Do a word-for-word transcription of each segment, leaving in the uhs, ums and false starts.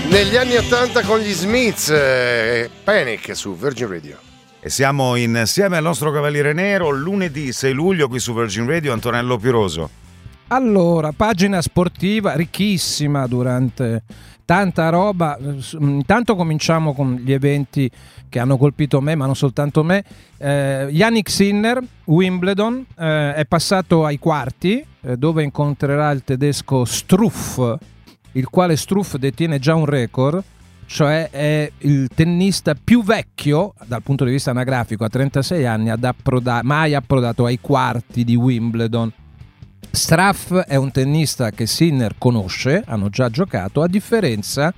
Negli anni ottanta con gli Smiths, eh, Panic su Virgin Radio. E siamo insieme al nostro Cavaliere Nero lunedì sei luglio qui su Virgin Radio. Antonello Piroso. Allora, pagina sportiva ricchissima durante tanta roba. Intanto cominciamo con gli eventi che hanno colpito me, ma non soltanto me. eh, Jannik Sinner, Wimbledon, eh, è passato ai quarti, eh, dove incontrerà il tedesco Struff, il quale Struff detiene già un record, cioè è il tennista più vecchio dal punto di vista anagrafico a trentasei anni ad approda- mai approdato ai quarti di Wimbledon. Struff è un tennista che Sinner conosce, hanno già giocato, a differenza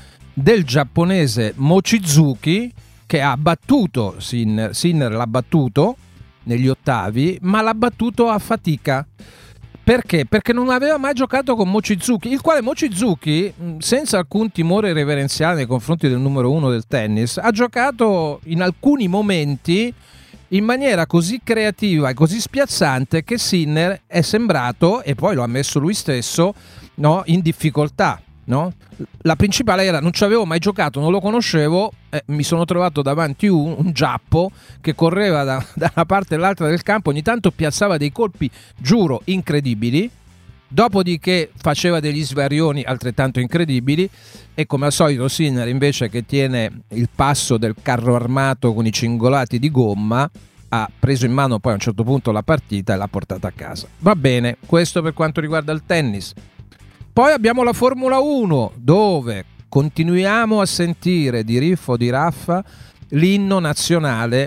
del giapponese Mochizuki, che ha battuto Sinner. Sinner l'ha battuto negli ottavi, ma l'ha battuto a fatica. Perché? Perché non aveva mai giocato con Mochizuki, il quale Mochizuki, senza alcun timore reverenziale nei confronti del numero uno del tennis, ha giocato in alcuni momenti in maniera così creativa e così spiazzante che Sinner è sembrato, e poi lo ha ammesso lui stesso, no, in difficoltà. No? La principale era: non ci avevo mai giocato, non lo conoscevo, eh, mi sono trovato davanti un, un giappo che correva da, da una parte all'altra del campo, ogni tanto piazzava dei colpi, giuro, incredibili, dopodiché faceva degli svarioni altrettanto incredibili, e come al solito Sinner, invece che tiene il passo del carro armato con i cingolati di gomma, ha preso in mano poi a un certo punto la partita e l'ha portata a casa. Va bene, questo per quanto riguarda il tennis. Poi abbiamo la Formula uno, dove continuiamo a sentire di Riffo di Raffa l'inno nazionale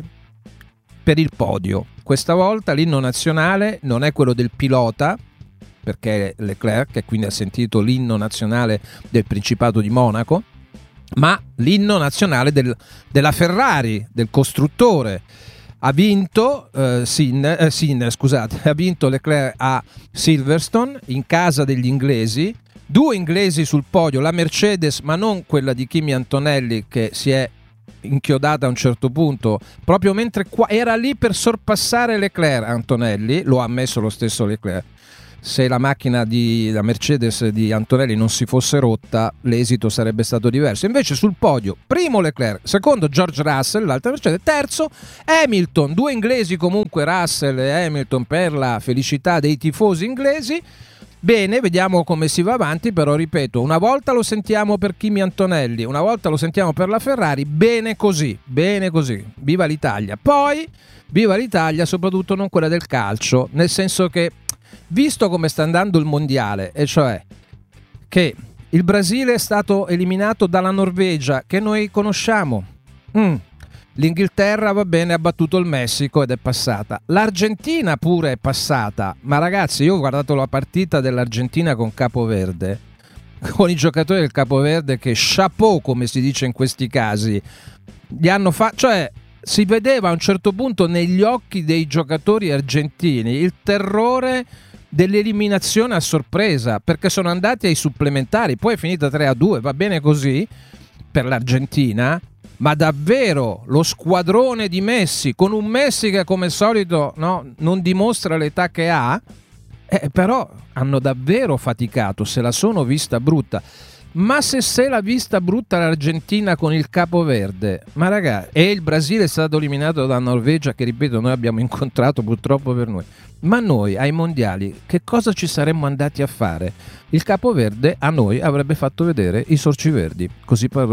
per il podio. Questa volta l'inno nazionale non è quello del pilota, perché è Leclerc, che quindi ha sentito l'inno nazionale del Principato di Monaco, ma l'inno nazionale del, della Ferrari, del costruttore. Ha vinto eh, Sinner, eh, Sinner, scusate, ha vinto Leclerc a Silverstone in casa degli inglesi, due inglesi sul podio, la Mercedes, ma non quella di Kimi Antonelli, che si è inchiodata a un certo punto proprio mentre qua era lì per sorpassare Leclerc. Antonelli lo ha ammesso lo stesso Leclerc: se la macchina di la Mercedes di Antonelli non si fosse rotta, l'esito sarebbe stato diverso. Invece sul podio, primo Leclerc, secondo George Russell, l'altra Mercedes, terzo Hamilton. Due inglesi comunque, Russell e Hamilton, per la felicità dei tifosi inglesi. Bene, vediamo come si va avanti, però ripeto, una volta lo sentiamo per Kimi Antonelli, una volta lo sentiamo per la Ferrari. Bene così, bene così, viva l'Italia. Poi viva l'Italia, soprattutto non quella del calcio, nel senso che, visto come sta andando il mondiale, e cioè che il Brasile è stato eliminato dalla Norvegia, che noi conosciamo, mm. l'Inghilterra, va bene, ha battuto il Messico ed è passata, l'Argentina pure è passata, ma ragazzi, io ho guardato la partita dell'Argentina con Capoverde, con i giocatori del Capoverde che, chapeau come si dice in questi casi, gli hanno fatto, cioè si vedeva a un certo punto negli occhi dei giocatori argentini il terrore dell'eliminazione a sorpresa, perché sono andati ai supplementari, poi è finita tre a due, va bene così per l'Argentina, ma davvero lo squadrone di Messi, con un Messi che come al solito, no, non dimostra l'età che ha, eh, però hanno davvero faticato, se la sono vista brutta. Ma se se l'ha vista brutta l'Argentina con il Capoverde, ma ragazzi, e il Brasile è stato eliminato da Norvegia, che ripeto noi abbiamo incontrato purtroppo per noi, ma noi ai mondiali che cosa ci saremmo andati a fare? Il Capoverde a noi avrebbe fatto vedere i sorci verdi, così parlo